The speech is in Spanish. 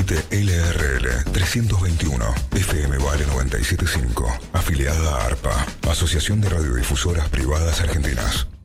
Emite LRL 321, FM Vale 975, afiliada a ARPA, Asociación de Radiodifusoras Privadas Argentinas.